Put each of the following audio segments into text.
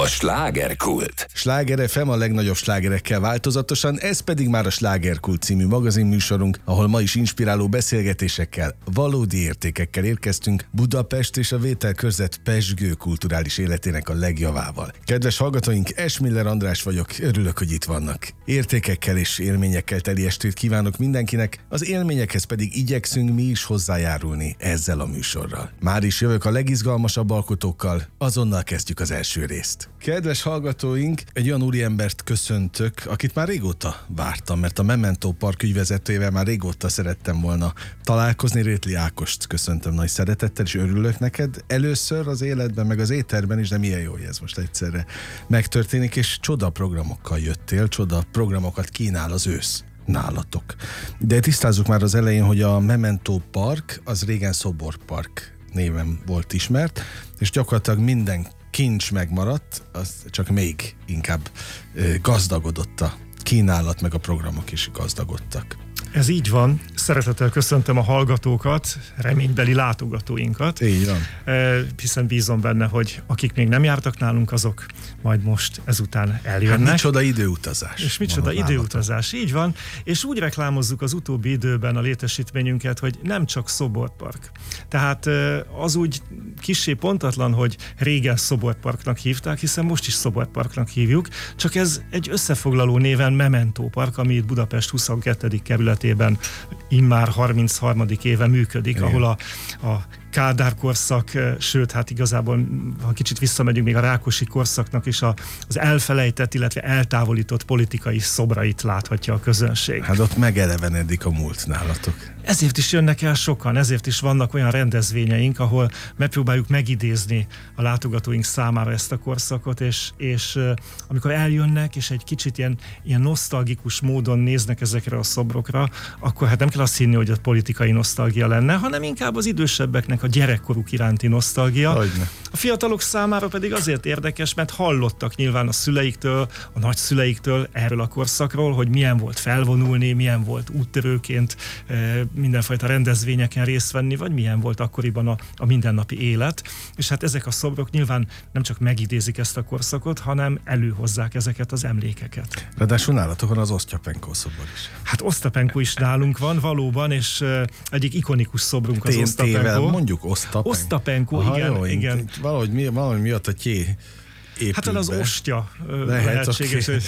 slágerkult. Sláger FM a legnagyobb slágerekkel változatosan, ez pedig már a Slágerkult című magazinműsorunk, ahol ma is inspiráló beszélgetésekkel, valódi értékekkel érkeztünk Budapest és a vételkörzet pezsgő kulturális életének a legjavával. Kedves hallgatóink, Esmiller András vagyok, örülök, hogy itt vannak. Értékekkel és élményekkel teli estét kívánok mindenkinek, az élményekhez pedig igyekszünk mi is hozzájárulni ezzel a műsorral. Már is jövök a legizgalmasabb alkotókkal, azonnal kezdjük az első részt. Kedves hallgatóink, egy olyan úriembert köszöntök, akit már régóta vártam, mert a Memento Park ügyvezetőjével már régóta szerettem volna találkozni. Rétli Ákost köszöntöm nagy szeretettel, és örülök neked. Először az életben, meg az éterben is, de milyen jó, hogy ez most egyszerre megtörténik, és csoda programokkal jöttél, csoda programokat kínál az ősz nálatok. De tisztázzuk már az elején, hogy a Memento Park az régen Szoborpark néven volt ismert, és gyakorlatilag minden kincs megmaradt, az csak még inkább gazdagodott a kínálat, meg a programok is gazdagodtak. Ez így van. Szeretettel köszöntöm a hallgatókat, reménybeli látogatóinkat. Így van. Hiszen bízom benne, hogy akik még nem jártak nálunk, azok majd most ezután eljönnek. Hát micsoda időutazás. És micsoda időutazás, így van. És úgy reklámozzuk az utóbbi időben a létesítményünket, hogy nem csak Szoborpark. Tehát az úgy kissé pontatlan, hogy régen Szoborparknak hívták, hiszen most is Szoborparknak hívjuk, csak ez egy összefoglaló néven Memento Park, ami itt Budapest 22. kerületében immár 33. éve működik, igen. Ahol a Kádár korszak, sőt, hát igazából, ha kicsit visszamegyünk, még a Rákosi korszaknak is az elfelejtett, illetve eltávolított politikai szobrait láthatja a közönség. Hát ott megelevenedik a múlt nálatok. Ezért is jönnek el sokan, ezért is vannak olyan rendezvényeink, ahol megpróbáljuk megidézni a látogatóink számára ezt a korszakot, és amikor eljönnek, és egy kicsit ilyen nosztalgikus módon néznek ezekre a szobrokra, akkor hát nem kell azt hinni, hogy a politikai nosztalgia lenne, hanem inkább az idősebbeknek a gyerekkoruk iránti nosztalgia. Hogyne. A fiatalok számára pedig azért érdekes, mert hallottak nyilván a szüleiktől, a nagyszüleiktől erről a korszakról, hogy milyen volt felvonulni, milyen volt úttörőként mindenfajta rendezvényeken részt venni, vagy milyen volt akkoriban a mindennapi élet. És hát ezek a szobrok nyilván nem csak megidézik ezt a korszakot, hanem előhozzák ezeket az emlékeket. Ráadásul nálatok van az Osztyapenko szobor is. Hát Osztyapenko is nálunk van, valóban, és egyik ikonikus szobrunk az Osztyapenko. Mondjuk Osztyapenko. Osztyapenko, igen, jó, igen. Valahogy miatt a épül hát az ostya lehetséges. Okay.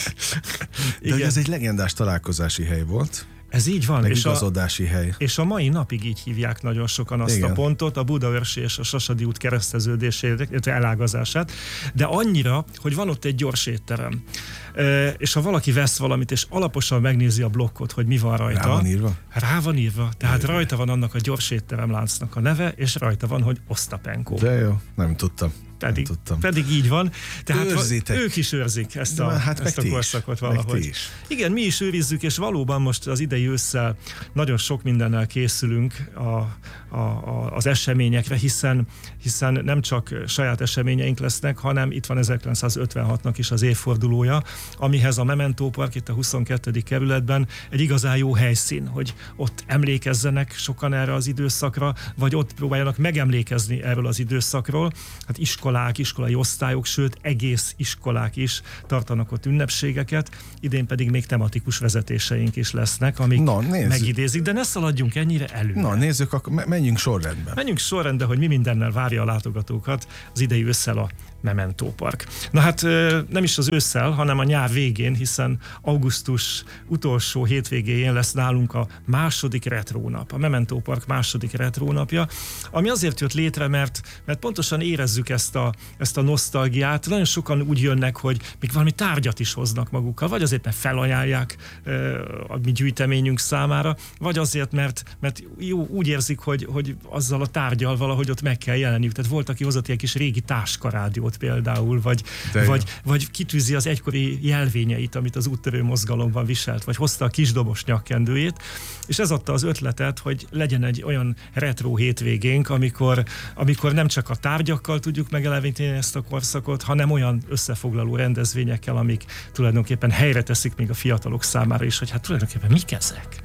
De ez egy legendás találkozási hely volt. Ez így van. Igazodási hely. És a mai napig így hívják nagyon sokan azt, igen, a pontot, a Budaörsi és a Sasadi út kereszteződését, elágazását, de annyira, hogy van ott egy gyors étterem. És ha valaki vesz valamit, és alaposan megnézi a blokkot, hogy mi van rajta. Rá van írva? Rá van írva. Tehát rajta van annak a gyors étteremláncnak a neve, és rajta van, hogy Osztyapenko. De jó, nem tudtam. Pedig így van. Tehát őrzitek. Ők is őrzik ezt a korszakot valahogy. Igen, mi is őrizzük, és valóban most az idei ősszel nagyon sok mindennel készülünk az eseményekre, hiszen nem csak saját eseményeink lesznek, hanem itt van 1956-nak is az évfordulója, amihez a Memento Park itt a 22. kerületben egy igazán jó helyszín, hogy ott emlékezzenek sokan erre az időszakra, vagy ott próbáljanak megemlékezni erről az időszakról. Hát iskolai osztályok, sőt egész iskolák is tartanak ott ünnepségeket, idén pedig még tematikus vezetéseink is lesznek, amik megidézik, de ne szaladjunk ennyire előre. Na, nézzük, akkor menjünk sorrendben. Menjünk sorrendben, hogy mi mindennel várja a látogatókat az idei ősszel a Memento Park. Na hát nem is az ősszel, hanem a nyár végén, hiszen augusztus utolsó hétvégéjén lesz nálunk a második retrónap, a Memento Park második retrónapja, ami azért jött létre, mert pontosan érezzük ezt a nosztalgiát. Nagyon sokan úgy jönnek, hogy még valami tárgyat is hoznak magukkal, vagy azért, mert felajánlják a mi gyűjteményünk számára, vagy azért, mert jó, úgy érzik, hogy azzal a tárgyal valahogy ott meg kell jelenniük. Tehát volt, aki hozott ilyen kis régi táskarádiót például, vagy kitűzi az egykori jelvényeit, amit az úttörő mozgalomban viselt, vagy hozta a kisdobos nyakkendőjét, és ez adta az ötletet, hogy legyen egy olyan retro hétvégénk, amikor nem csak a tárgyakkal tudjuk megelevíteni ezt a korszakot, hanem olyan összefoglaló rendezvényekkel, amik tulajdonképpen helyre teszik még a fiatalok számára is, hogy hát tulajdonképpen mik ezek?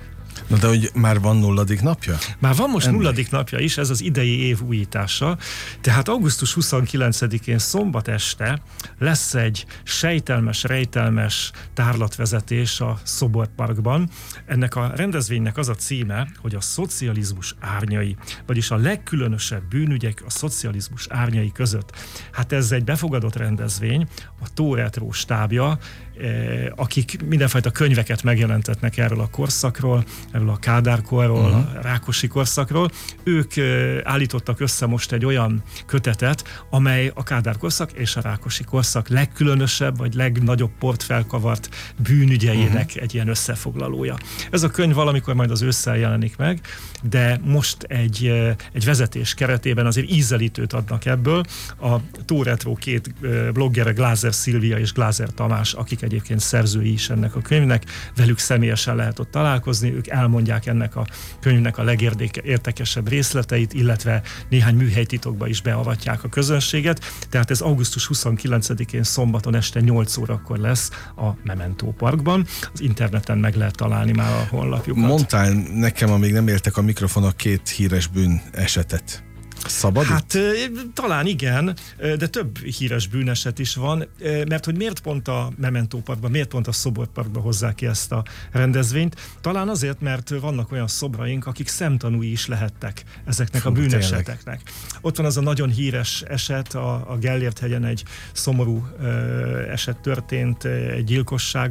Na de hogy már van 0. napja? Már van most 0. napja is, ez az idei év újítása, tehát augusztus 29-én szombat este lesz egy rejtelmes tárlatvezetés a Szoborparkban. Ennek a rendezvénynek az a címe, hogy a szocializmus árnyai, vagyis a legkülönösebb bűnügyek a szocializmus árnyai között. Hát ez egy befogadott rendezvény, a Tó Retro stábja, akik mindenfajta könyveket megjelentetnek erről a korszakról, erről a Kádár-korról, a Rákosi korszakról. Ők állítottak össze most egy olyan kötetet, amely a Kádár-korszak és a Rákosi korszak legkülönösebb, vagy legnagyobb port felkavart bűnügyeinek egy ilyen összefoglalója. Ez a könyv valamikor majd az ősszel jelenik meg, de most egy vezetés keretében azért ízelítőt adnak ebből. A Tó Retro 2 bloggere, Glázer Szilvia és Glázer Tamás, akik egyébként szerzői is ennek a könyvnek, velük személyesen lehet ott találkozni, ők elmondják ennek a könyvnek a legérdekesebb részleteit, illetve néhány műhelytitokba is beavatják a közönséget, tehát ez augusztus 29-én szombaton este 8 órakor lesz a Memento Parkban. Az interneten meg lehet találni már a honlapjukat. Mondtál nekem, amíg nem éltek a mikrofonok, 2 híres bűn esetet. Szabad? Hát talán igen, de több híres bűneset is van, mert hogy miért pont a Memento Parkban, miért pont a Szoborparkban hozzák ki ezt a rendezvényt? Talán azért, mert vannak olyan szobraink, akik szemtanúi is lehettek ezeknek a bűneseteknek. Tényleg. Ott van az a nagyon híres eset, a Gellért-hegyen egy szomorú eset történt, egy gyilkosság,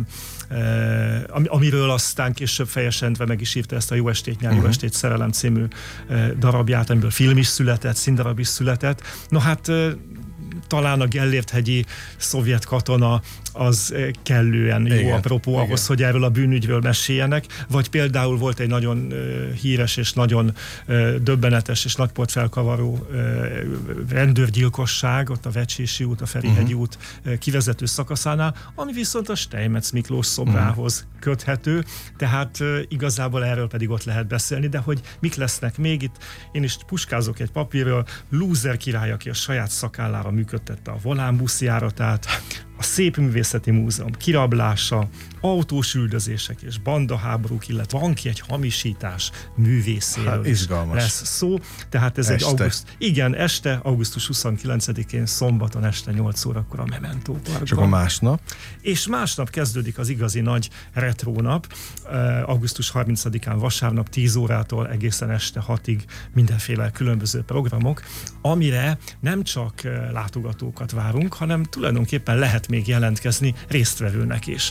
amiről aztán később Fejes Endre meg is írta ezt a Jó estét, nyár, Jó estét, szerelem című darabját, amiből film is született, színdarab is született. No hát talán a Gellért-hegyi szovjet katona az kellően jó apropó ahhoz, hogy erről a bűnügyről meséljenek, vagy például volt egy nagyon híres és nagyon döbbenetes és nagyport felkavaró rendőrgyilkosság, ott a Vecsési út, a Ferihegyi út kivezető szakaszánál, ami viszont a Steinmetz Miklós szobrához köthető, tehát igazából erről pedig ott lehet beszélni, de hogy mik lesznek még itt, én is puskázok egy papírról, Lúzer király, aki a saját szakállára működtette a volánbusz járatát, a Szépművészeti Múzeum kirablása, autós üldözések és bandaháborúk, illetve van ki egy hamisítás művészéről lesz szó. Tehát ez este, augusztus 29-én szombaton este 8 órakor a Memento Parkban. Csak a másnap? És másnap kezdődik az igazi nagy retrónap, augusztus 30-án vasárnap 10 órától egészen este 6-ig mindenféle különböző programok, amire nem csak látogatókat várunk, hanem tulajdonképpen lehet még jelentkezni résztvevőnek is.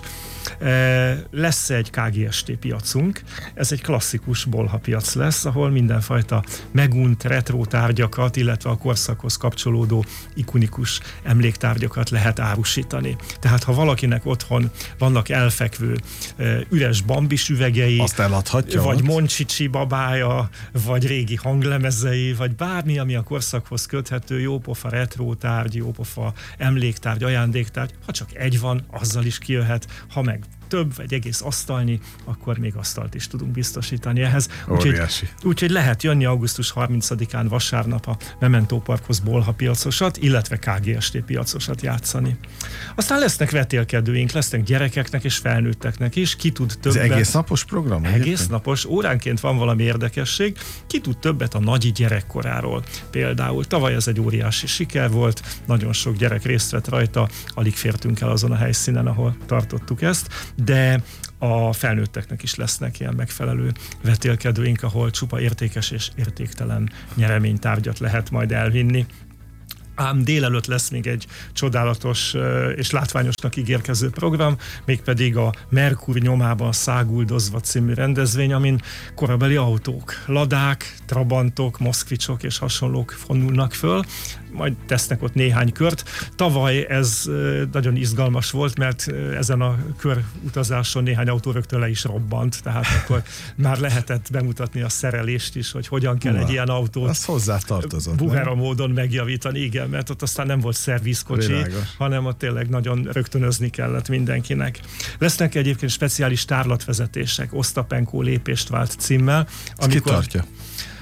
Lesz egy KGST piacunk, ez egy klasszikus bolhapiac lesz, ahol mindenfajta megunt retro tárgyakat, illetve a korszakhoz kapcsolódó ikonikus emléktárgyakat lehet árusítani. Tehát ha valakinek otthon vannak elfekvő üres bambis üvegei, azt eladhatja, vagy Moncsicsi babája, vagy régi hanglemezei, vagy bármi, ami a korszakhoz köthető, jópofa retro tárgy, jópofa emléktárgy, ajándéktárgy, ha csak egy van, azzal is kijöhet, ha meg több, egy egész asztalnyi, akkor még asztalt is tudunk biztosítani ehhez. Úgyhogy lehet jönni augusztus 30-án vasárnap a Memento Parkhoz bolha piacosat, illetve KGST piacosat játszani. Aztán lesznek vetélkedőink, lesznek gyerekeknek és felnőtteknek is, ki tud többet. Ez egész napos program? Egész napos, óránként van valami érdekesség, ki tud többet a nagyi gyerekkoráról. Például tavaly ez egy óriási siker volt, nagyon sok gyerek részt vett rajta, alig fértünk el azon a helyszínen, ahol tartottuk ezt, de a felnőtteknek is lesznek ilyen megfelelő vetélkedőink, ahol csupa értékes és értéktelen nyereménytárgyat lehet majd elvinni. Ám délelőtt lesz még egy csodálatos és látványosnak ígérkező program, mégpedig a Merkur nyomában száguldozva című rendezvény, amin korabeli autók, ladák, trabantok, moszkvicsok és hasonlók vonulnak föl, majd tesznek ott néhány kört. Tavaly ez nagyon izgalmas volt, mert ezen a körutazáson néhány autó rögtön le is robbant, tehát akkor már lehetett bemutatni a szerelést is, hogy hogyan kell egy ilyen autót az hozzá tartozott, bugera módon megjavítani, igen, mert ott aztán nem volt szervizkocsi, hanem ott tényleg nagyon rögtönözni kellett mindenkinek. Lesznek egyébként speciális tárlatvezetések, Osztapenko lépést vált címmel. Ki tartja?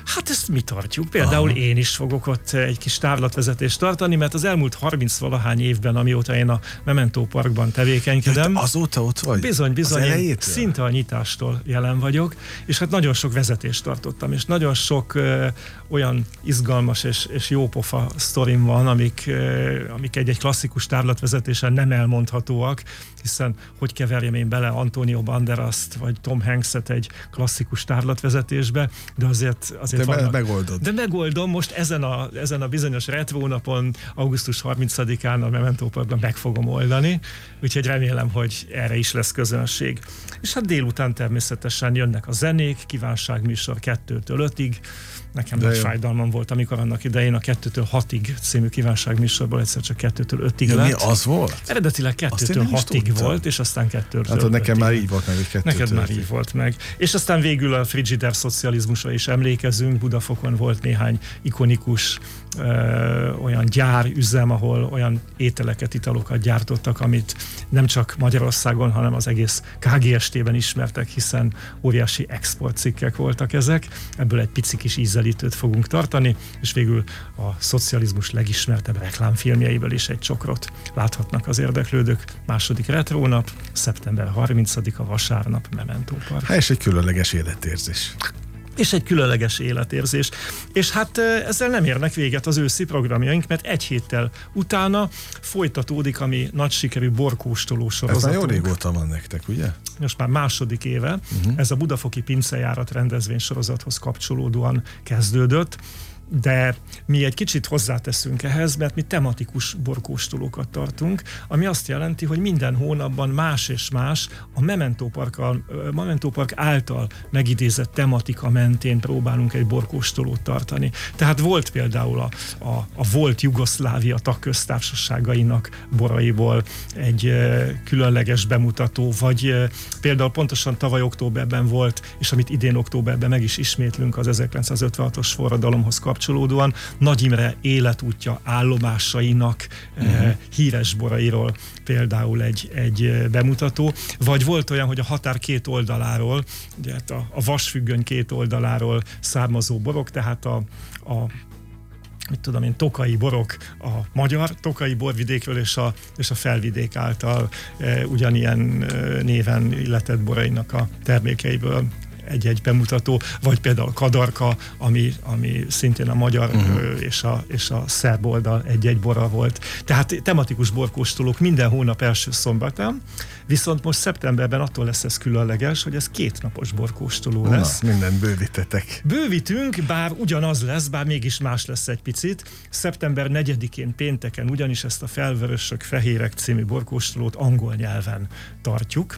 Hát ezt mi tartjuk. Például én is fogok ott egy kis távlatvezetést tartani, mert az elmúlt 30-valahány évben, amióta én a Memento Parkban tevékenykedem. Azóta ott vagy? Bizony, én szinte a nyitástól jelen vagyok, és hát nagyon sok vezetést tartottam, és nagyon sok olyan izgalmas és jópofa sztorim van, amik egy klasszikus távlatvezetésen nem elmondhatóak, hiszen hogy keverjem én bele Antonio Banderast vagy Tom Hanks-et egy klasszikus távlatvezetésbe, de azért vannak. Megoldod. De megoldom most ezen a bizonyos retrónapon, augusztus 30-án a Memento Parkban meg fogom oldani, úgyhogy remélem, hogy erre is lesz közönség. És hát délután természetesen jönnek a zenék, kívánságműsor 2-től 5-ig. Nekem nagy fájdalmam volt, amikor annak idején a 2-től 6-ig című kívánságműsorból egyszer csak 2-től 5-ig lett. Mi az volt? Eredetileg 2-től 6-ig volt, és aztán 2-től hát nekem már így volt meg, hogy 2-től. Neked már így volt meg. És aztán végül a frigider szocializmusra is emlékezünk. Budafokon volt néhány ikonikus olyan gyárüzem, ahol olyan ételeket, italokat gyártottak, amit nem csak Magyarországon, hanem az egész KGST-ben ismertek, hiszen óriási exportcikkek voltak ezek. Ebből egy pici kis ízelítőt fogunk tartani, és végül a szocializmus legismertebb reklámfilmjeiből is egy csokrot láthatnak az érdeklődők. Második retrónap, szeptember 30-a vasárnap, Memento Park. Hát és egy különleges életérzés. És egy különleges életérzés. És hát ezzel nem érnek véget az őszi programjaink, mert egy héttel utána folytatódik a mi nagy sikerű borkóstoló sorozatunk. Ez már jó régóta van nektek, ugye? Most már második éve. Ez a budafoki pincejárat rendezvény sorozathoz kapcsolódóan kezdődött, de mi egy kicsit hozzáteszünk ehhez, mert mi tematikus borkóstolókat tartunk, ami azt jelenti, hogy minden hónapban más és más a Memento Park által megidézett tematika mentén próbálunk egy borkóstolót tartani. Tehát volt például a volt Jugoszlávia tagköztársaságainak boraiból egy különleges bemutató, vagy például pontosan tavaly októberben volt, és amit idén októberben meg is ismétlünk az 1956-os forradalomhoz kapcsolódóan, Nagy Imre életútja állomásainak híres borairól például egy bemutató, vagy volt olyan, hogy a határ két oldaláról, ugye hát a vasfüggöny két oldaláról származó borok, tehát a tokai borok a magyar tokai borvidékről és a felvidék által ugyanilyen néven illetett borainak a termékeiből egy-egy bemutató, vagy például Kadarka, ami szintén a magyar és a szerb oldal egy-egy bora volt. Tehát tematikus borkóstolók minden hónap első szombatán, viszont most szeptemberben attól lesz ez különleges, hogy ez 2 napos borkóstoló lesz. Mindent bővítetek. Bővítünk, bár ugyanaz lesz, bár mégis más lesz egy picit. Szeptember 4-én pénteken ugyanis ezt a Felvörösök Fehérek című borkóstolót angol nyelven tartjuk.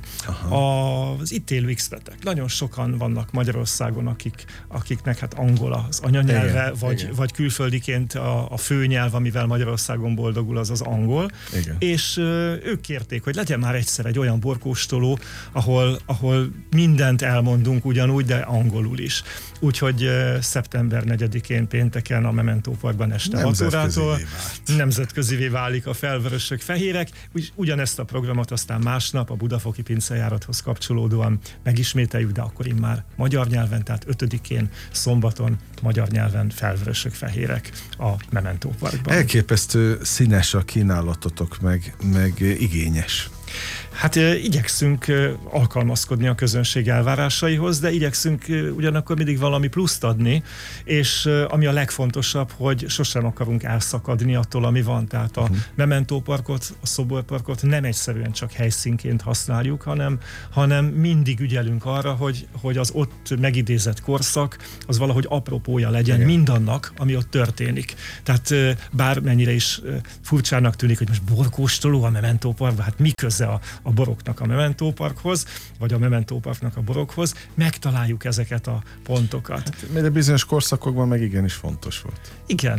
Az itt élő X-vetek. Nagyon sokan vannak Magyarországon, akiknek hát angol az anyanyelve, vagy külföldiként a főnyelv, amivel Magyarországon boldogul, az angol. Igen. És ők kérték, hogy legyen már egyszer egy olyan borkóstoló, ahol mindent elmondunk ugyanúgy, de angolul is. Úgyhogy szeptember 4-én pénteken a Memento Parkban este 6 órától nemzetközivé válik a Felvörösök Fehérek. Ugyanezt a programot aztán másnap a budafoki pincejárathoz kapcsolódóan megismételjük, de akkor immár magyar nyelven, tehát 5-én szombaton magyar nyelven Felvörösök Fehérek a Memento Parkban. Elképesztő színes a kínálatotok, meg igényes. Hát igyekszünk alkalmazkodni a közönség elvárásaihoz, de igyekszünk ugyanakkor mindig valami pluszt adni, és ami a legfontosabb, hogy sosem akarunk elszakadni attól, ami van. Tehát a Memento Parkot, a szoborparkot nem egyszerűen csak helyszínként használjuk, hanem mindig ügyelünk arra, hogy az ott megidézett korszak az valahogy apropója legyen mindannak, ami ott történik. Tehát bármennyire is furcsának tűnik, hogy most borkóstoló a Memento Parkban, hát mi köze a boroknak a Memento Parkhoz, vagy a Memento Parknak a borokhoz, megtaláljuk ezeket a pontokat. Hát, de bizonyos korszakokban meg igenis fontos volt. Igen.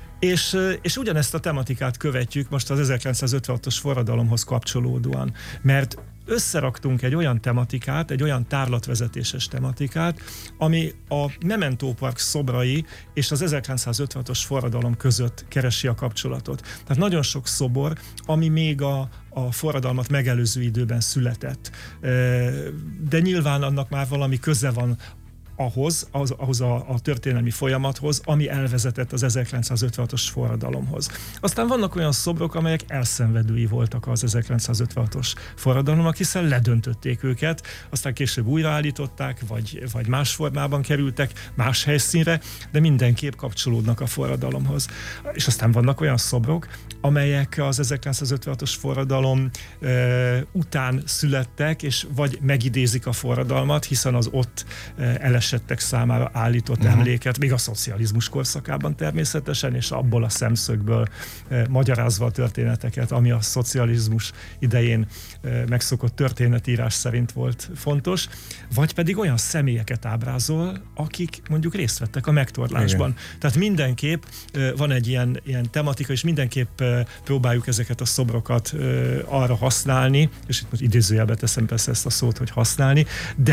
És ugyanezt a tematikát követjük most az 1956-os forradalomhoz kapcsolódóan, mert összeraktunk egy olyan tematikát, egy olyan tárlatvezetéses tematikát, ami a Memento Park szobrai és az 1956-os forradalom között keresi a kapcsolatot. Tehát nagyon sok szobor, ami még a forradalmat megelőző időben született, de nyilván annak már valami köze van ahhoz a történelmi folyamathoz, ami elvezetett az 1956-os forradalomhoz. Aztán vannak olyan szobrok, amelyek elszenvedői voltak az 1956-os forradalomnak, hiszen ledöntötték őket, aztán később újraállították, vagy más formában kerültek más helyszínre, de mindenképp kapcsolódnak a forradalomhoz. És aztán vannak olyan szobrok, amelyek az 1956-os forradalom után születtek, és vagy megidézik a forradalmat, hiszen az ott elesettek számára állított emléket, még a szocializmus korszakában természetesen, és abból a szemszögből magyarázva a történeteket, ami a szocializmus idején megszokott történetírás szerint volt fontos, vagy pedig olyan személyeket ábrázol, akik mondjuk részt vettek a megtorlásban. Igen. Tehát mindenképp van egy ilyen tematika, és mindenképp próbáljuk ezeket a szobrokat arra használni, és itt most idézőjelbe teszem persze ezt a szót, hogy használni,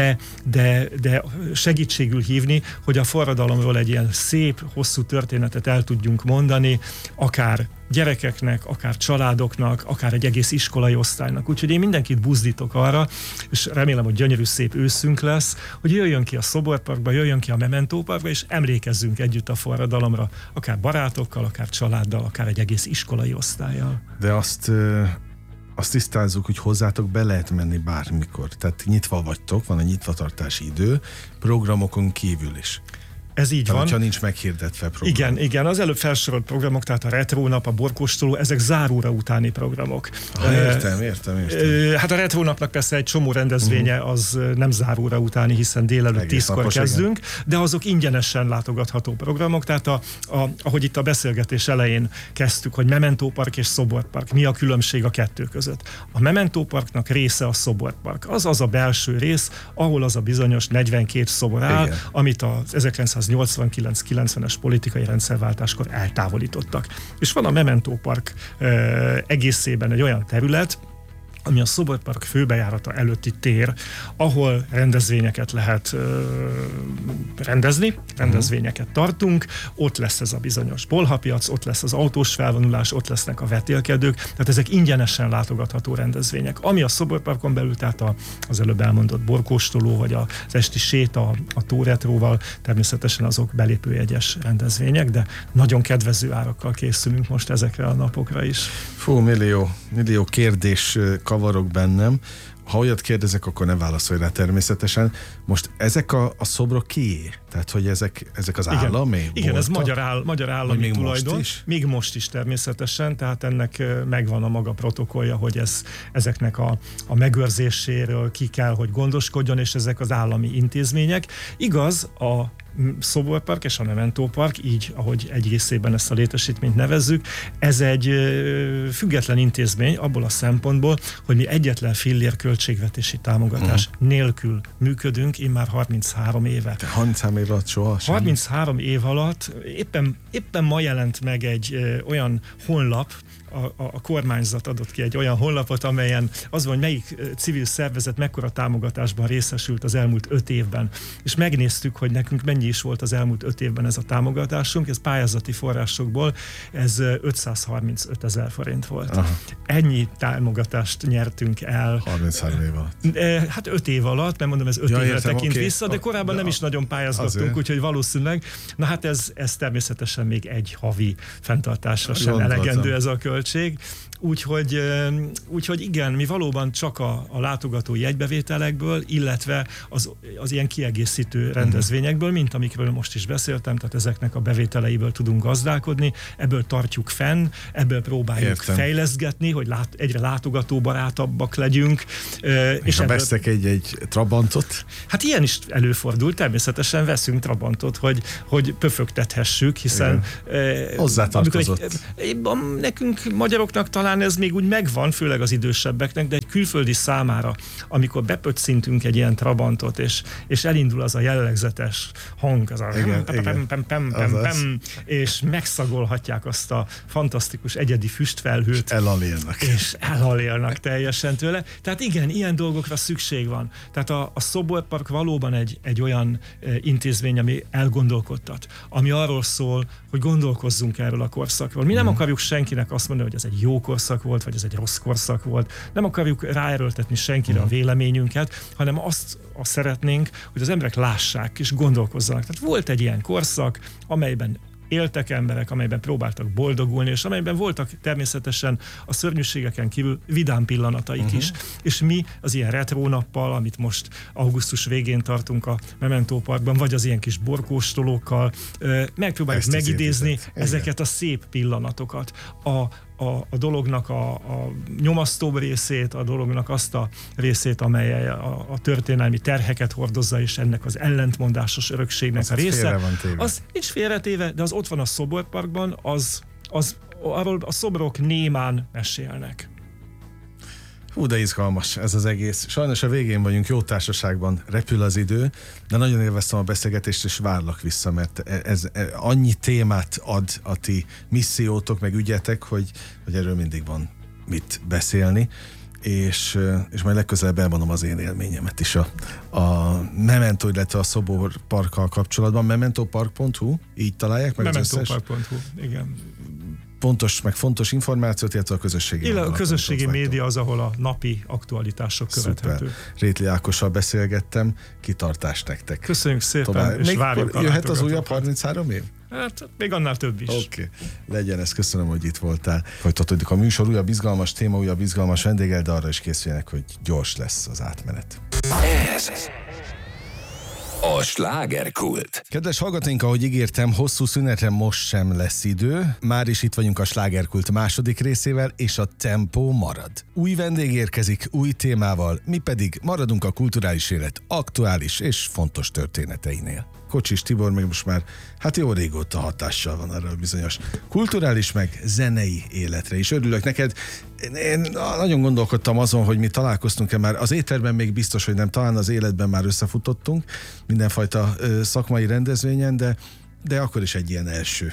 de segítségül hívni, hogy a forradalomról egy ilyen szép, hosszú történetet el tudjunk mondani, akár gyerekeknek, akár családoknak, akár egy egész iskolai osztálynak. Úgyhogy én mindenkit buzdítok arra, és remélem, hogy gyönyörű szép őszünk lesz, hogy jöjjön ki a Szoborparkba, jöjjön ki a Memento Parkba, és emlékezzünk együtt a forradalomra, akár barátokkal, akár családdal, akár egy egész iskolai osztállyal. De azt tisztázzuk, hogy hozzátok be lehet menni bármikor. Tehát nyitva vagytok, van a nyitvatartási idő, programokon kívül is. Ez így van. Ha nincs meghirdetve program. Igen, az előbb felsorolt programok, tehát a Retrónap, a Borkóstoló, ezek záróra utáni programok. Értem. Hát a Retrónapnak persze egy csomó rendezvénye az nem záróra utáni, kezdünk, hiszen délelőtt 10-kor kezdünk, igen. De azok ingyenesen látogatható programok, tehát ahogy itt a beszélgetés elején kezdtük, hogy Memento Park és Szoborpark, mi a különbség a kettő között? A Memento Parknak része a Szoborpark. Az a belső rész, ahol az a bizonyos 42 szobor áll, igen. Amit az 1989-90-es politikai rendszerváltáskor eltávolítottak. És van a Memento Park egészében egy olyan terület, ami a Szoborpark főbejárata előtti tér, ahol rendezvényeket lehet rendezni, rendezvényeket tartunk, ott lesz ez a bizonyos bolhapiac, ott lesz az autós felvonulás, ott lesznek a vetélkedők, tehát ezek ingyenesen látogatható rendezvények. Ami a Szoborparkon belül, tehát az előbb elmondott borkóstoló, vagy az esti séta a Tóretróval, természetesen azok belépőjegyes rendezvények, de nagyon kedvező árakkal készülünk most ezekre a napokra is. Fú, millió kérdés kavarok bennem. Ha olyat kérdezek, akkor ne válaszolj rá természetesen. Most ezek a szobrok kié? Tehát, hogy ezek az állami? Igen, ez magyar állami tulajdon. Még most is természetesen, tehát ennek megvan a maga protokollja, hogy ezeknek a megőrzéséről ki kell, hogy gondoskodjon, és ezek az állami intézmények. Igaz, a Szoborpark és a Memento Park, így, ahogy egy részében ezt a létesítményt nevezzük, ez egy független intézmény abból a szempontból, hogy mi egyetlen fillér költségvetési támogatás nélkül működünk, immár 33 éve. De 33 év alatt soha? 33 év alatt éppen ma jelent meg egy olyan honlap, a kormányzat adott ki egy olyan honlapot, amelyen az van, hogy melyik civil szervezet mekkora támogatásban részesült az elmúlt 5 évben. És megnéztük, hogy nekünk mennyi is volt az elmúlt 5 évben ez a támogatásunk, ez pályázati forrásokból, ez 535 000 forint volt. Aha. Ennyi támogatást nyertünk el. 33 év alatt. Hát 5 év alatt, mert mondom, ez 5 évre tekint vissza, de korábban nem is nagyon pályázgattunk, úgyhogy valószínűleg, na hát ez természetesen még egy havi fenntartásra sem elegendő ez a költség. Úgyhogy igen, mi valóban csak a látogatói jegybevételekből, illetve az ilyen kiegészítő rendezvényekből, mint amikről most is beszéltem, tehát ezeknek a bevételeiből tudunk gazdálkodni, ebből tartjuk fenn, ebből próbáljuk fejleszgetni, hogy egyre látogatóbarátabbak legyünk. És ha vesztek egy Trabantot? Hát ilyen is előfordul, természetesen veszünk Trabantot, hogy pöfögtethessük, hiszen hozzátartozott. Nekünk magyaroknak talán ez még úgy megvan, főleg az idősebbeknek, de egy külföldi számára, amikor bepöccintünk egy ilyen Trabantot, és elindul az a jellegzetes hang, az a és megszagolhatják azt a fantasztikus egyedi füstfelhőt. És elalélnak teljesen tőle. Tehát igen, ilyen dolgokra szükség van. Tehát a Szoborpark valóban egy olyan intézmény, ami elgondolkodtat, ami arról szól, hogy gondolkozzunk erről a korszakról. Mi nem akarjuk senkinek azt mondani, hogy ez egy jó korszak, korszak volt, vagy ez egy rossz korszak volt. Nem akarjuk ráerőltetni senkire a véleményünket, hanem azt szeretnénk, hogy az emberek lássák és gondolkozzanak. Tehát volt egy ilyen korszak, amelyben éltek emberek, amelyben próbáltak boldogulni, és amelyben voltak természetesen a szörnyűségeken kívül vidám pillanataik is. És mi az ilyen retro nappal, amit most augusztus végén tartunk a Memento Parkban, vagy az ilyen kis borkóstolókkal, megpróbáljuk megidézni ezeket a szép pillanatokat. A dolognak a nyomasztóbb részét, a dolognak azt a részét, amely a történelmi terheket hordozza, és ennek az ellentmondásos örökségnek a része. Az nincs félretéve, de az ott van a szoborparkban, arról a szobrok némán mesélnek. Hú, de izgalmas ez az egész. Sajnos a végén vagyunk, jó társaságban, repül az idő, de nagyon élveztem a beszélgetést, és várlak vissza, mert ez annyi témát ad a ti missziótok, meg ügyetek, hogy erről mindig van mit beszélni, és majd legközelebb elmondom az én élményemet is a Memento, illetve a Szobor Parkkal kapcsolatban. Mementopark.hu, így találják meg Mementopark.hu, igen. Fontos információt, illetve a közösségi a közösségi média az, ahol a napi aktualitások követhetők. Rétli Ákossal beszélgettem, kitartást nektek. Köszönjük szépen, és várjuk a jöhet az újabb 33 év? Hát még annál több is. Oké. Legyen ez, köszönöm, hogy itt voltál. Folytatódik a műsor, újabb izgalmas téma, újabb izgalmas vendéggel, de arra is készüljenek, hogy gyors lesz az átmenet. Ez a slágerkult. Kedves hallgatóink, ahogy ígértem, hosszú szünetre most sem lesz idő. Már is itt vagyunk a slágerkult második részével, és a tempó marad. Új vendég érkezik, új témával, mi pedig maradunk a kulturális élet aktuális és fontos történeteinél. Kocsis Tibor még most már, jó régóta hatással van arra a bizonyos kulturális meg zenei életre is. Örülök neked. Én nagyon gondolkodtam azon, hogy mi találkoztunk-e már. Az étterben még biztos, hogy nem, talán az életben már összefutottunk mindenfajta szakmai rendezvényen, de akkor is egy ilyen első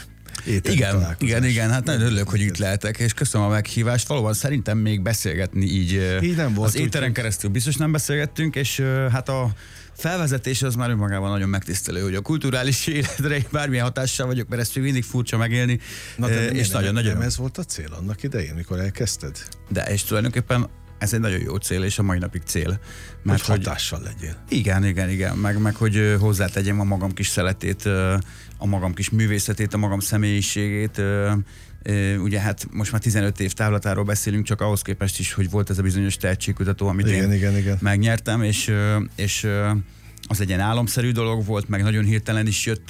igen, hát nagyon örülök, hogy itt lehetek, és köszönöm a meghívást. Valóban szerintem még beszélgetni így nem volt, az éteren keresztül biztos nem beszélgettünk, és hát a felvezetés az már önmagában nagyon megtisztelő, hogy a kulturális életre bármilyen hatással vagyok, mert ezt még mindig furcsa megélni. És nagyon ez volt a cél annak idején, mikor elkezdted? De, és tulajdonképpen ez egy nagyon jó cél, és a mai napig cél. Mert hogy hatással legyél. Igen. Meg hogy hozzátegyem a magam kis szeletét, a magam kis művészetét, a magam személyiségét. Ugye hát most már 15 év távlatáról beszélünk, csak ahhoz képest is, hogy volt ez a bizonyos tehetségkutató, amit én megnyertem, és az egy ilyen álomszerű dolog volt, meg nagyon hirtelen is jött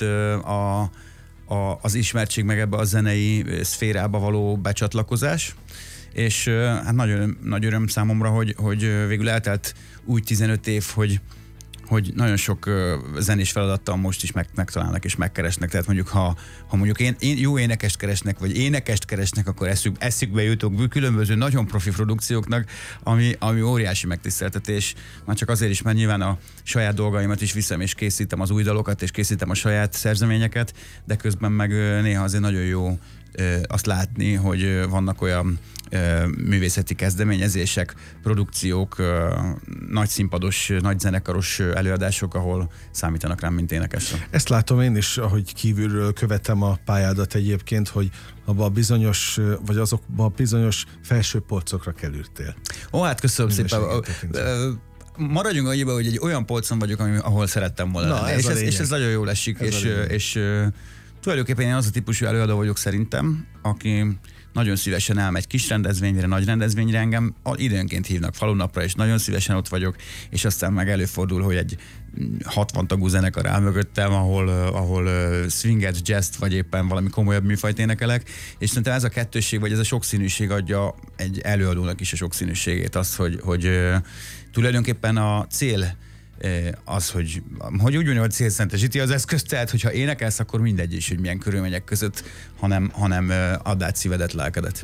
az ismertség, meg ebbe a zenei szférába való becsatlakozás. És hát nagyon nagy öröm számomra, hogy végül eltelt úgy 15 év, hogy nagyon sok zenés feladattal most is megtalálnak és megkeresnek. Tehát mondjuk, ha mondjuk én jó énekest keresnek, vagy énekest keresnek, akkor eszükbe jutok különböző nagyon profi produkcióknak, ami óriási megtiszteltetés. Már csak azért is, mert nyilván a saját dolgaimat is viszem, és készítem az új dalokat, és készítem a saját szerzeményeket, de közben meg néha azért nagyon jó azt látni, hogy vannak olyan művészeti kezdeményezések, produkciók, nagy színpados, nagy zenekaros előadások, ahol számítanak rám, mint énekesre. Ezt látom én is, ahogy kívülről követem a pályádat egyébként, hogy abba a bizonyos, vagy azokba a bizonyos felső polcokra kerültél. Ó, hát köszönöm szépen. Maradjunk annyiba, hogy egy olyan polcon vagyok, ahol szerettem volna lenni. És ez nagyon jól esik, és tulajdonképpen én az a típusú előadó vagyok szerintem, aki nagyon szívesen elmegy kis rendezvényre, nagy rendezvényre, engem időnként hívnak falunapra, és nagyon szívesen ott vagyok, és aztán meg előfordul, hogy egy 60 tagú zenekar áll mögöttem, ahol swinget, jazz vagy éppen valami komolyabb műfajt énekelek, és szerintem ez a kettősség, vagy ez a sokszínűség adja egy előadónak is a sokszínűségét, azt, hogy tulajdonképpen a cél az, hogy úgy mondjam, hogy célszentesíti az eszközt, tehát hogyha énekelsz, akkor mindegy is, hogy milyen körülmények között, hanem add át szívedet, lelkedet.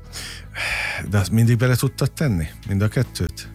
De azt mindig bele tudtad tenni? Mind a kettőt?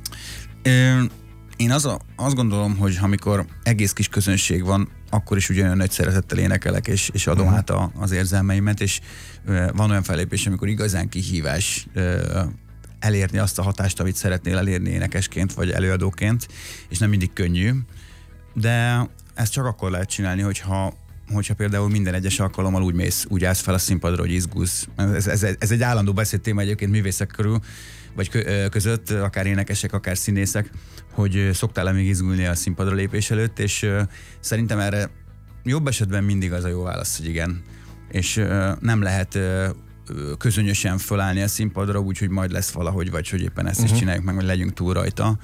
Én azt gondolom, hogy amikor egész kis közönség van, akkor is ugyanolyan nagy szeretettel énekelek, és adom át az érzelmeimet, és van olyan fellépés, amikor igazán kihívás elérni azt a hatást, amit szeretnél elérni énekesként vagy előadóként, és nem mindig könnyű, de ezt csak akkor lehet csinálni, hogyha hogyha például minden egyes alkalommal úgy állsz fel a színpadra, hogy izgulsz. Ez egy állandó beszédtéma egyébként művészek körül, vagy között, akár énekesek, akár színészek, hogy szoktál-e még izgulni a színpadra lépés előtt, és szerintem erre jobb esetben mindig az a jó válasz, hogy igen. És nem lehet közönösen fölállni a színpadra, úgyhogy majd lesz valahogy, vagy hogy éppen ezt is csináljuk meg, hogy legyünk túl rajta.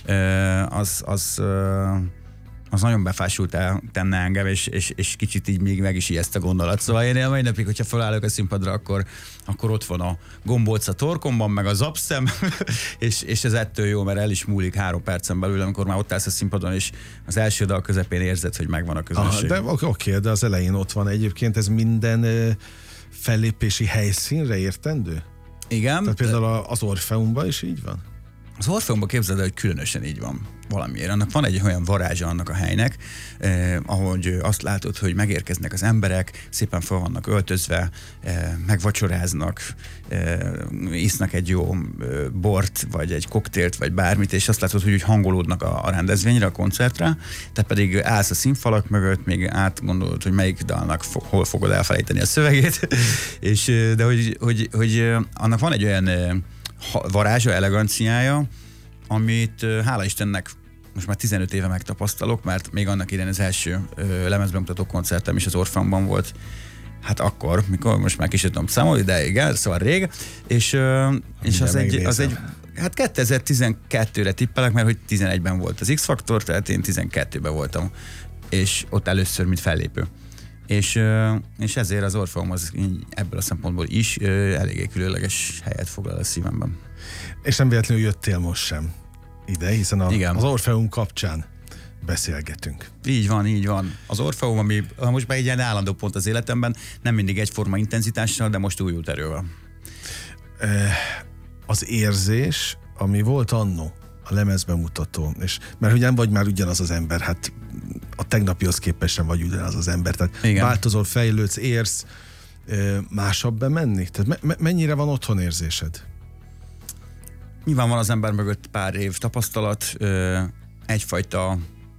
Az nagyon befásultá tenne engem, és kicsit így még meg is ijeszt a gondolat. Szóval én mai napig, hogyha felállok a színpadra, akkor ott van a gombóc a torkomban, meg az abszem, és ez ettől jó, mert el is múlik 3 percen belül, amikor már ott állsz a színpadon, és az első dal közepén érzed, hogy megvan a közönség. De oké, de az elején ott van egyébként, ez minden fellépési helyszínre értendő? Igen. Tehát például az Orfeumban is így van? Az Orfeumban képzeld el, hogy különösen így van valamiért. Annak van egy olyan varázsa annak a helynek, ahogy azt látod, hogy megérkeznek az emberek, szépen fel vannak öltözve, megvacsoráznak, isznak egy jó bort, vagy egy koktélt, vagy bármit, és azt látod, hogy hangolódnak a rendezvényre, a koncertre, te pedig állsz a színfalak mögött, még átgondolod, hogy melyik dalnak hol fogod elfelejteni a szövegét, de hogy annak van egy olyan varázsa, eleganciája, amit hála Istennek most már 15 éve megtapasztalok, mert még annak idején az első lemezbemutató koncertem is az Orfeumban volt, hát akkor, mikor most már kicsit tudom számolni, de igen, szóval rég, és az egy hát 2012-re tippelek, mert hogy 11-ben volt az X-faktor, tehát én 12-ben voltam, és ott először, mint fellépő. És ezért az Orfeum az ebből a szempontból is eléggé különleges helyet foglal a szívemben. És nem véletlenül jöttél most sem ide, hiszen az Orfeum kapcsán beszélgetünk. Így van. Az Orfeum, ami most már egy ilyen állandó pont az életemben, nem mindig egyforma intenzitással, de most újult erővel. Az érzés, ami volt annó, a lemezbemutató, és mert hogy nem vagy már ugyanaz az ember, hát a tegnapihoz képest sem vagy ugyanaz az ember, tehát igen. Változol, fejlődsz, érsz, másabb bemenni? Tehát mennyire van otthon érzésed? Nyilván van az ember mögött pár év tapasztalat, egyfajta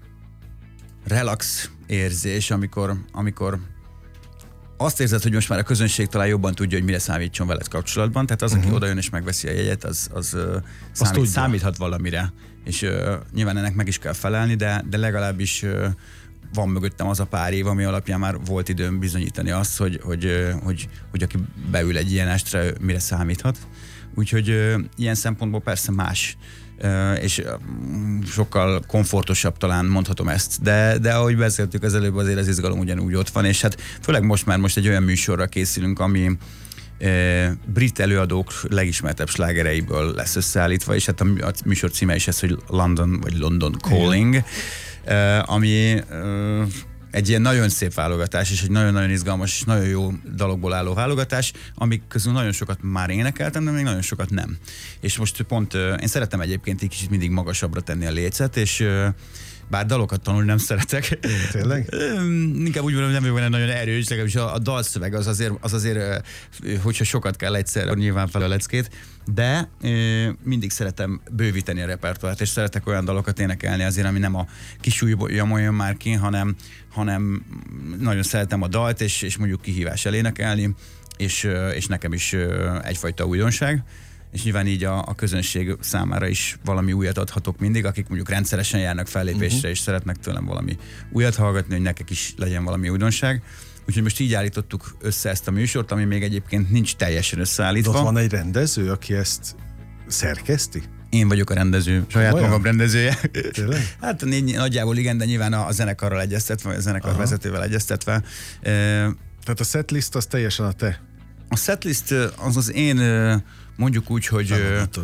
relax érzés, amikor azt érzed, hogy most már a közönség talán jobban tudja, hogy mire számítson veled kapcsolatban, tehát az, aki odajön és megveszi a jegyet, az számíthat valamire, és nyilván ennek meg is kell felelni, de legalábbis van mögöttem az a pár év, ami alapján már volt időm bizonyítani azt, hogy aki beül egy ilyen estre, mire számíthat. Úgyhogy ilyen szempontból persze más, és sokkal komfortosabb talán mondhatom ezt, de ahogy beszéltük az előbb, azért az izgalom ugyanúgy ott van, és hát főleg most egy olyan műsorra készülünk, ami brit előadók legismertebb slágereiből lesz összeállítva, és hát a műsor címe is ez, hogy London Calling, ami egy ilyen nagyon szép válogatás, és egy nagyon-nagyon izgalmas, és nagyon jó dalokból álló válogatás, amik közül nagyon sokat már énekeltem, de még nagyon sokat nem. És most pont én szeretem egyébként egy kicsit mindig magasabbra tenni a lécet, és bár dalokat tanulni nem szeretek. Tényleg? Inkább úgy mondom, nem vagyok nagyon erős, legalábbis a dalszöveg az azért, hogyha sokat kell egyszerre, nyilván fel a leckét, de mindig szeretem bővíteni a repertoárt, és szeretek olyan dalokat énekelni azért, ami nem a kisúlyom olyan már ki, hanem nagyon szeretem a dalt, és mondjuk kihívás elénekelni, és nekem is egyfajta újdonság. És nyilván így a közönség számára is valami újat adhatok mindig, akik mondjuk rendszeresen járnak fellépésre, és szeretnek tőlem valami újat hallgatni, hogy nekik is legyen valami újdonság. Úgyhogy most így állítottuk össze ezt a műsort, ami még egyébként nincs teljesen összeállítva. De ott van egy rendező, aki ezt szerkeszti? Én vagyok a rendező, saját magam rendezője. Tényleg? Hát nagyjából igen, de nyilván a zenekarral egyeztetve, vagy a zenekar vezetővel egyeztetve. Tehát a setlist az teljesen a te? A setlist az én, mondjuk úgy, hogy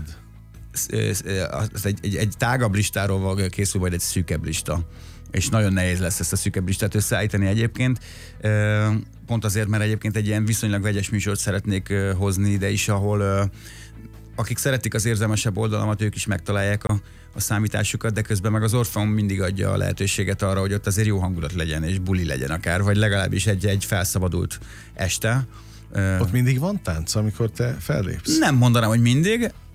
egy tágabb listáról készül majd egy szűkebb lista. És nagyon nehéz lesz ezt a szűkebb listát összeállítani egyébként. Pont azért, mert egyébként egy ilyen viszonylag vegyes műsort szeretnék hozni ide is, ahol akik szeretik az érzelmesebb oldalamat, ők is megtalálják a számításukat, de közben meg az Orfeum mindig adja a lehetőséget arra, hogy ott azért jó hangulat legyen, és buli legyen akár, vagy legalábbis egy felszabadult este. Ott mindig van tánc, amikor te fellépsz? Nem mondanám, hogy mindig.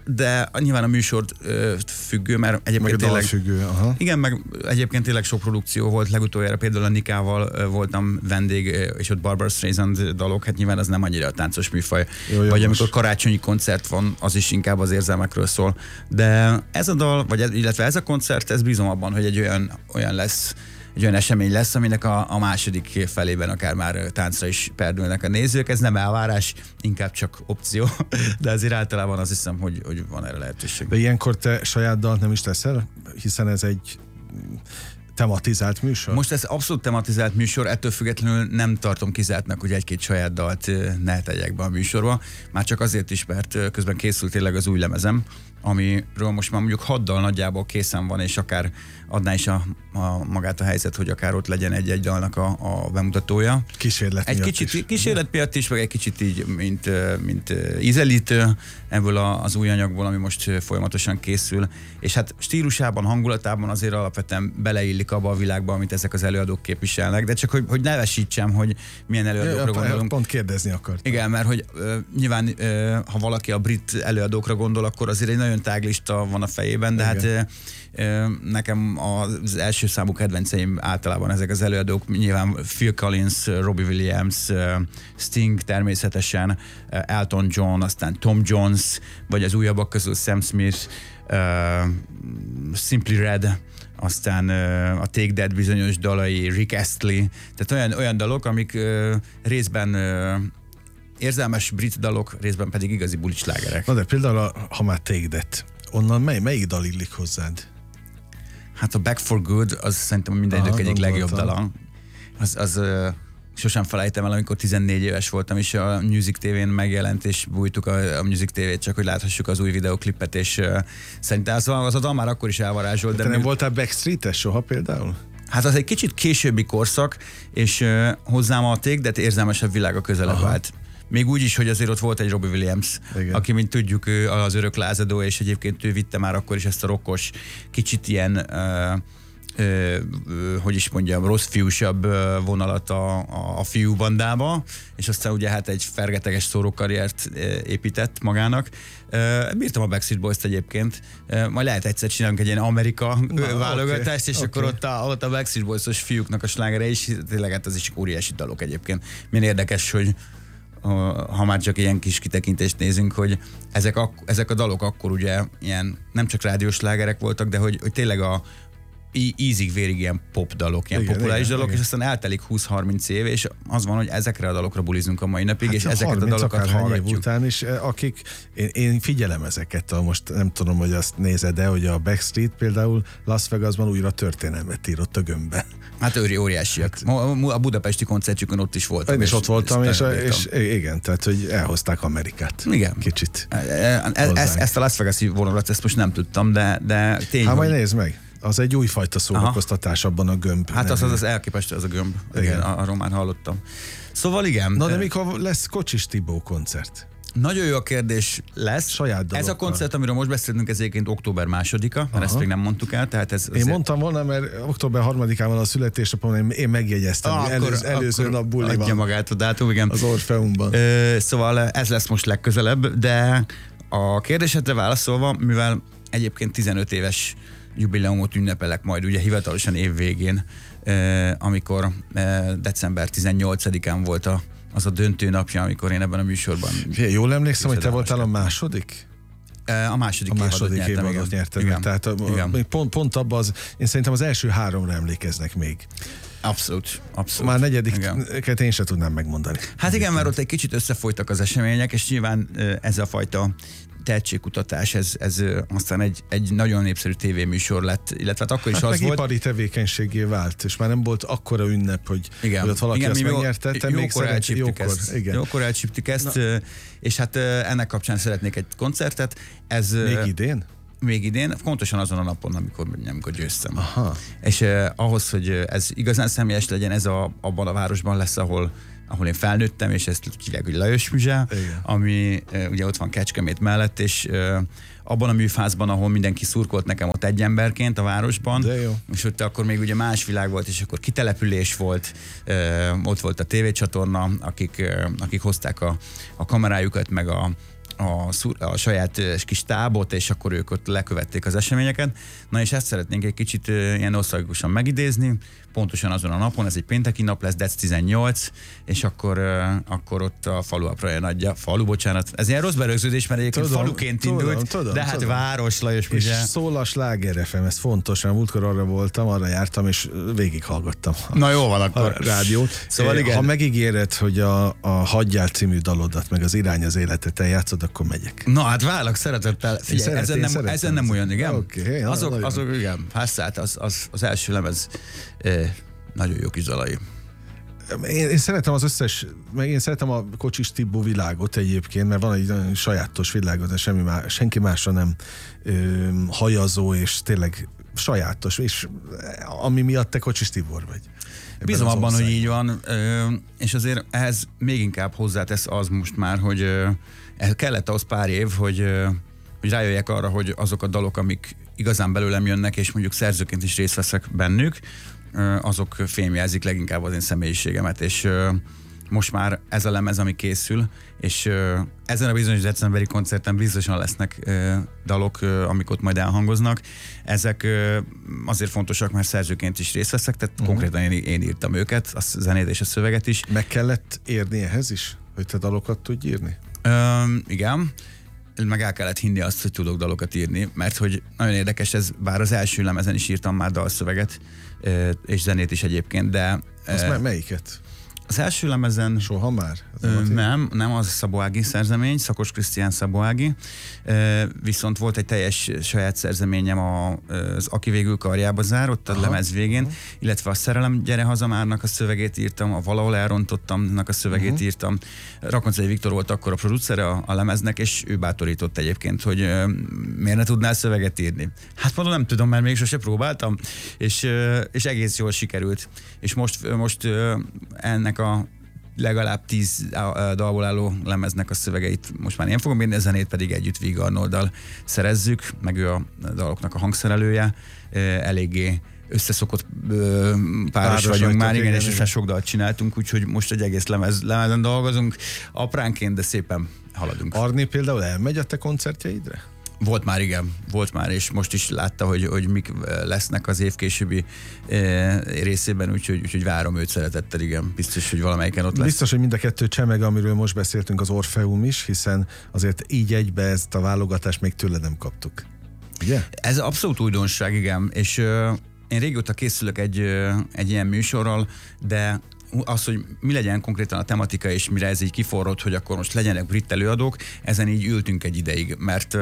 de nyilván a műsor függő, mert egyébként tényleg... függő, aha. Igen, meg egyébként tényleg sok produkció volt, legutoljára például a Nikával voltam vendég, és ott Barbara Streisand dalok, hát nyilván az nem annyira a táncos műfaj. Vagy amikor karácsonyi koncert van, az is inkább az érzelmekről szól. De ez a dal, illetve ez a koncert, ez bízom abban, hogy egy olyan lesz, egy olyan esemény lesz, aminek a második felében akár már táncra is perdülnek a nézők. Ez nem elvárás, inkább csak opció, de azért általában azt hiszem, hogy van erre lehetőség. De ilyenkor te saját dalt nem is teszel, hiszen ez egy tematizált műsor? Most ez abszolút tematizált műsor, ettől függetlenül nem tartom kizártnak, hogy egy-két saját dalt ne tegyek be a műsorba. Már csak azért is, mert közben készült tényleg az új lemezem, amiről most már mondjuk 6 dal nagyjából készen van, és akár adná is magát a helyzet, hogy akár ott legyen egy-egy dalnak a bemutatója. Kísérlet egy kicsit kísérlet miatt is, meg egy kicsit így, mint ízelítő ebből az új anyagból, ami most folyamatosan készül. És hát stílusában, hangulatában azért alapvetően beleillik abba a világba, amit ezek az előadók képviselnek, de csak hogy ne vesítsem, hogy milyen előadókra gondolunk. Pont kérdezni akartam. Igen, mert hogy nyilván, ha valaki a brit előadókra gondol, akkor azért egy nagyon táglista van a fejében, de igen. Hát nekem az első számú kedvenceim általában ezek az előadók, nyilván Phil Collins, Robbie Williams, Sting természetesen, Elton John, aztán Tom Jones, vagy az újabbak közül Sam Smith, Simply Red, aztán a Take That bizonyos dalai, Rick Astley, tehát olyan dalok, amik részben érzelmes brit dalok, részben pedig igazi bulicsslágerek. Na de például, ha már Take That, onnan melyik dal illik hozzád? Hát a Back for Good, az szerintem minden idők egyik legjobb dala. Az sosem felejtem el, amikor 14 éves voltam, és a Music TV-n megjelent, és bújtuk a Music TV-t, csak hogy láthassuk az új videoklipet, és szerintem az a dal már akkor is elvarázsolt. De nem voltál Backstreet-es soha például? Hát az egy kicsit későbbi korszak, és hozzám a Take That érzelmesebb világa közelebb vált. Még úgy is, hogy azért ott volt egy Robbie Williams, igen. Aki, mint tudjuk, az örök lázadó, és egyébként ő vitte már akkor is ezt a rockos, kicsit ilyen, hogy is mondjam, rossz fiúsabb vonalat a fiú bandába, és aztán ugye hát egy fergeteges szórókarriert épített magának. Bírtam a Backstreet Boys-t egyébként, majd lehet egyszer csinálunk egy ilyen Amerika válogatást, és akkor ott a Backstreet Boys-os fiúknak a slágere is, tényleg hát az is óriási dalok egyébként. Milyen érdekes, hogy ha már csak ilyen kis kitekintést nézünk, hogy ezek a dalok akkor ugye ilyen nem csak rádiós slágerek voltak, de hogy tényleg ízig-vérig ilyen pop dalok, ilyen populáris dalok, és aztán eltelik 20-30 év, és az van, hogy ezekre a dalokra bulizunk a mai napig, hát és ezeket a dalokat hallgatjuk. Után is, akik, én figyelem ezeket, most nem tudom, hogy azt nézed, de hogy a Backstreet például Las Vegasban újra történelmet írott a gömbben. Hát óriásiak. A budapesti koncertjükön ott is voltam. Én is ott voltam, és igen, tehát, hogy elhozták Amerikát. Igen. Kicsit. Ezt a Las Vegas-i vonalat, ezt most nem tudtam, de tény, hát majd nézd meg. Az egy újfajta szórakoztatás abban a gömb. Hát az elképesztő, az a gömb. Igen, arról már hallottam. Szóval igen. Na de mikor lesz Kocsis Tibó koncert? Nagyon jó a kérdés lesz. Saját dalokkal. Ez a koncert, amiről most beszélünk, ez egyébként október 2-a, mert ezt még nem mondtuk el. Tehát ez én mondtam volna, mert október 3-án van a születésnapom, én megjegyeztem, előző nap buliban. Adja magát a dátum, igen. Az Orfeumban. Szóval ez lesz most legközelebb, de a kérdésedre válaszolva, mivel egyébként 15 éves jubileumot ünnepelek majd ugye hivatalosan év végén, amikor december 18-án volt az a döntő napja, amikor én ebben a műsorban... Jól emlékszem, hogy te voltál a második? A második évadot nyertem. Igen. Tehát igen. Pont abban én szerintem az első 3-ra emlékeznek még. Abszolút. Már negyediket én sem tudnám megmondani. Hát igen, mert ott egy kicsit összefolytak az események, és nyilván ez a fajta tehetségkutatás, ez aztán egy nagyon népszerű tévéműsor lett, illetve akkor is az volt. Ipari tevékenységé vált, és már nem volt akkora ünnep, hogy ott valaki azt megnyerte, te még jókor elcsíptük ezt, és hát ennek kapcsán szeretnék egy koncertet. Még idén? Még idén, pontosan azon a napon, amikor győztem. Aha. És ahhoz, hogy ez igazán személyes legyen, ez abban a városban lesz, ahol én felnőttem, és ezt hívják, hogy Lajos Műzsá, ami ugye ott van Kecskemét mellett, és abban a műfázban, ahol mindenki szurkolt nekem ott egy emberként a városban, és ott akkor még ugye más világ volt, és akkor kitelepülés volt, ott volt a tévécsatorna, akik hozták a kamerájukat, meg a saját kis tábot, és akkor ők ott lekövették az eseményeket. Na és ezt szeretnénk egy kicsit ilyen nosztalgikusan megidézni, pontosan azon a napon, ez egy pénteki nap lesz, dec 18, és akkor ott a bocsánat, ez ilyen rossz berögződés, mert egyébként faluként indult, de hát város, Lajos, és ugye? szól a Sláger FM, ez fontos, mert múltkor arra voltam, arra jártam, és végighallgattam Na jó van akkor. A rádiót. Szóval igen. Ha megígéred, hogy a Hagyjál című dalodat, meg az Irány az életet eljátszod, akkor megyek. Na hát várlak szeretettel. Figyelj, ezen nem olyan, igen. Okay, azok igen, Hászát, az első lemez nagyon jó kis dalai. Én szeretem az összes, meg én szeretem a Kocsis Tibó világot egyébként, mert van egy nagyon sajátos világot, de senki másra nem hajazó, és tényleg sajátos, és ami miatt te Kocsis Tibor vagy. Bízom abban, hogy így van, és azért ehhez még inkább hozzátesz az most már, hogy kellett ahhoz pár év, hogy rájöjjek arra, hogy azok a dalok, amik igazán belőlem jönnek, és mondjuk szerzőként is részt veszek bennük, azok fémjelzik leginkább az én személyiségemet, és most már ez a lemez, ami készül, és ezen a bizonyos decemberi koncerten biztosan lesznek dalok, amik ott majd elhangoznak. Ezek azért fontosak, mert szerzőként is részt veszek, tehát konkrétan én írtam őket, a zenét és a szöveget is. Meg kellett érni ehhez is, hogy te dalokat tudj írni? Igen. Meg el kellett hinni azt, hogy tudok dalokat írni, mert hogy nagyon érdekes ez, bár az első lemezen is írtam már dalszöveget, és zenét is egyébként, de... Az melyiket? Az első lemezen... Soha már? Nem, az Szabó Ági szerzemény, Szakos Krisztián Szabó Ági, viszont volt egy teljes saját szerzeményem az Aki végül karjába zár, ott a lemez végén, illetve a Szerelem gyere hazamárnak a szövegét írtam, a Valahol elrontottamnak a szövegét írtam. Rakoncai Viktor volt akkor a producere a lemeznek, és ő bátorított egyébként, hogy miért ne tudnál szöveget írni. Hát mondom, nem tudom, mert még sose próbáltam, és egész jól sikerült. És most ennek a legalább 10 dalból álló lemeznek a szövegeit most már én fogom írni, a zenét pedig együtt Víg Arnolddal szerezzük, meg ő a daloknak a hangszerelője, eléggé összeszokott páros vagyunk már, igen, és sok dalt csináltunk, úgyhogy most egy egész lemezen dolgozunk, apránként, de szépen haladunk. Arni például elmegy a te koncertjeidre? Volt már, és most is látta, hogy mik lesznek az év későbbi részében, úgyhogy várom őt szeretettel, igen. Biztos, hogy valamelyiken ott lesz. Biztos, hogy mind a kettő csemeg, amiről most beszéltünk, az Orfeum is, hiszen azért így egybe ezt a válogatást még tőle nem kaptuk. Ugye? Ez abszolút újdonság, igen, és én régóta készülök egy ilyen műsorral, de az, hogy mi legyen konkrétan a tematika, és mire ez így kiforrott, hogy akkor most legyenek brit előadók, ezen így ültünk egy ideig, mert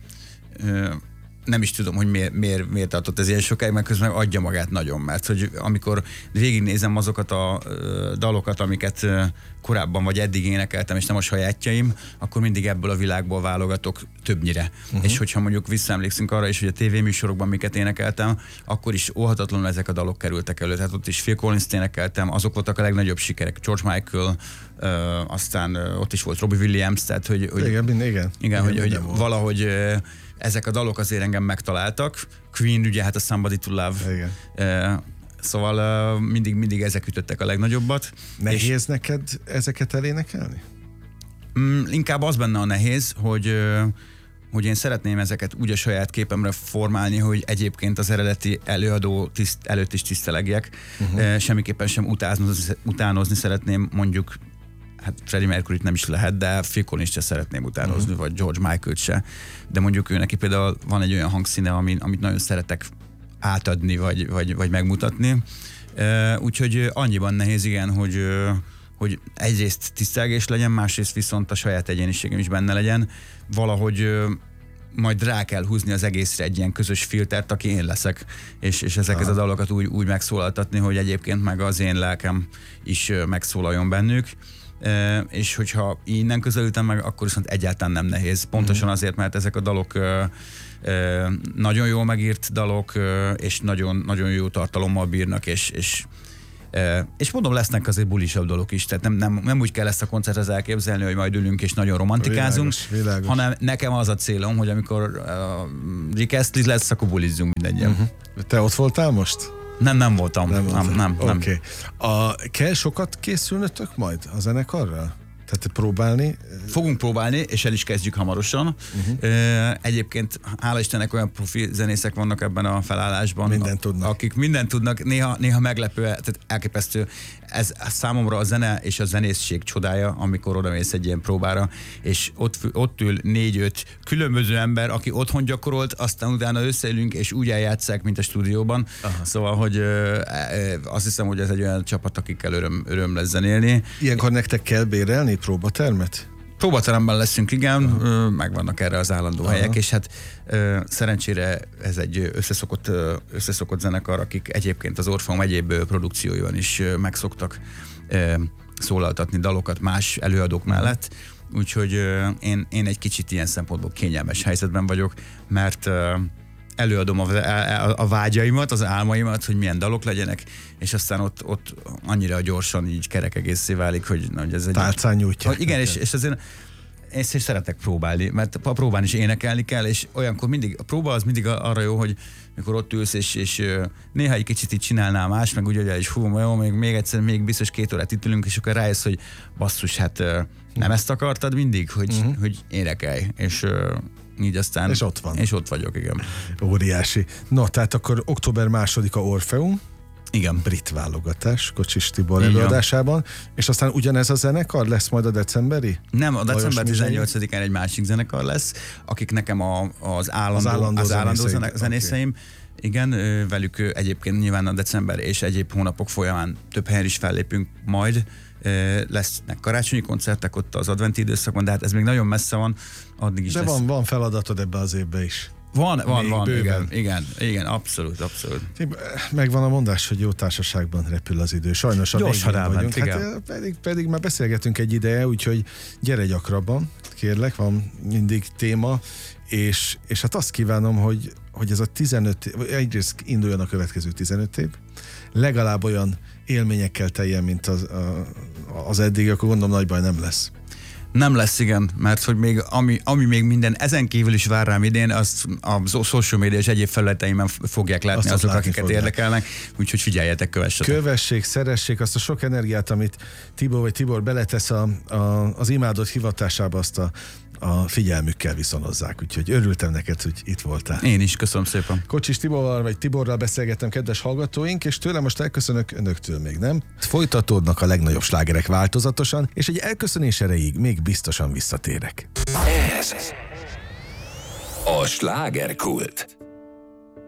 nem is tudom, hogy miért tartott ez ilyen sokáig, mert közben adja magát nagyon, mert hogy amikor végignézem azokat a dalokat, amiket korábban vagy eddig énekeltem, és nem a sajátjaim, akkor mindig ebből a világból válogatok többnyire. És hogyha mondjuk visszaemlékszünk arra is, hogy a tévéműsorokban miket énekeltem, akkor is óhatatlanul ezek a dalok kerültek elő. Tehát ott is Phil Collins-t énekeltem, azok voltak a legnagyobb sikerek. George Michael, aztán ott is volt Robbie Williams, tehát hogy hogy valahogy ezek a dalok azért engem megtaláltak. Queen, ugye hát a Somebody to Love. Szóval mindig ezek ütöttek a legnagyobbat. Nehéz neked ezeket elénekelni? Inkább az benne a nehéz, hogy én szeretném ezeket úgy a saját képemre formálni, hogy egyébként az eredeti előadó előtt is tisztelegjek. Semmiképpen sem utánozni szeretném, mondjuk hát Freddie Mercuryt nem is lehet, de Phil Collins se szeretném utánozni, vagy George Michael-t se. De mondjuk ő neki például van egy olyan hangszíne, amit nagyon szeretek átadni, vagy megmutatni. Úgyhogy annyiban nehéz, igen, hogy egyrészt tisztelgés legyen, másrészt viszont a saját egyéniségem is benne legyen. Valahogy majd rá kell húzni az egészre egy ilyen közös filtert, aki én leszek, és ezeket a dalokat úgy megszólaltatni, hogy egyébként meg az én lelkem is megszólaljon bennük. És hogyha innen közelítem meg, akkor viszont egyáltalán nem nehéz. Pontosan azért, mert ezek a dalok nagyon jól megírt dalok, és nagyon, nagyon jó tartalommal bírnak, és mondom, lesznek azért bulisabb dolog is, tehát nem úgy kell ezt a koncertet elképzelni, hogy majd ülünk és nagyon romantikázunk, világos. Hanem nekem az a célom, hogy amikor Rick Astley lesz, akkor bulizzunk mindennyian. Te ott voltál most? Nem voltam. Nem. Okay. Kell sokat készülnötök majd a zenekarral? Tehát próbálni? Fogunk próbálni, és el is kezdjük hamarosan. Egyébként hála Istennek olyan profi zenészek vannak ebben a felállásban. Mindent tudnak. Akik mindent tudnak, néha meglepő, tehát elképesztő. Ez számomra a zene és a zenészség csodája, amikor odamész egy ilyen próbára, és ott ül 4-5 különböző ember, aki otthon gyakorolt, aztán utána összeülünk, és úgy eljátsszák, mint a stúdióban. Aha. Szóval, hogy azt hiszem, hogy ez egy olyan csapat, akikkel öröm lesz zenélni. Ilyenkor nektek kell bérelni próbatermet? Próbateremben leszünk, igen, megvannak erre az állandó helyek, és hát szerencsére ez egy összeszokott zenekar, akik egyébként az Orfeum egyéb produkcióiban is megszoktak szólaltatni dalokat más előadók mellett, úgyhogy én egy kicsit ilyen szempontból kényelmes helyzetben vagyok, mert előadom a vágyaimat, az álmaimat, hogy milyen dalok legyenek, és aztán ott annyira gyorsan így kerek egészé válik, hogy ez egy... Tálcán nyújtják. Igen, és azért én szeretek próbálni, mert a próbán is énekelni kell, és olyankor mindig, a próba az mindig arra jó, hogy mikor ott ülsz, és néha egy kicsit így csinálnál más, meg úgy, hogy hú, jó, még egyszer, még biztos 2 órát itt ülünk, és akkor rájössz, hogy basszus, hát nem ezt akartad mindig, hogy énekelj, és így aztán... És ott van. És ott vagyok, igen. Óriási. No, tehát akkor október 2-a Orfeum. Igen. Brit válogatás, Kocsis Tibor előadásában, és aztán ugyanez a zenekar lesz majd a decemberi? Nem, a december 18-án egy másik zenekar lesz, akik nekem az állandó zenészeim. Okay. Igen, velük egyébként nyilván a december és egyéb hónapok folyamán több helyen is fellépünk majd. Lesznek karácsonyi koncertek ott az adventi időszakban, de hát ez még nagyon messze van, addig is de lesz. van feladatod ebbe az évbe is. Van, igen, abszolút. Megvan a mondás, hogy jó társaságban repül az idő. Sajnos a gyorsan elment, hát, pedig már beszélgetünk egy ideje, úgyhogy gyere gyakrabban, kérlek, van mindig téma, és hát azt kívánom, hogy ez a 15 év, egyrészt induljon a következő 15 év, legalább olyan élményekkel teljen, mint az eddig, akkor gondolom nagy baj nem lesz. Nem lesz, igen, mert hogy még ami még minden ezen kívül is vár rám idén, az a social media és egyéb felületeimen fogják látni azok, akiket érdekelnek, úgyhogy figyeljetek, kövessetek. Kövessék, szeressék azt a sok energiát, amit Tibor beletesz az imádott hivatásába, azt a figyelmükkel viszonozzák, úgyhogy örültem neked, hogy itt voltál. Én is, köszönöm szépen. Kocsis Tiborral beszélgettem, kedves hallgatóink, és tőlem most elköszönök, önöktől még nem. Folytatódnak a legnagyobb slágerek változatosan, és egy elköszönés erejéig még biztosan visszatérek. Ez a Slágerkult.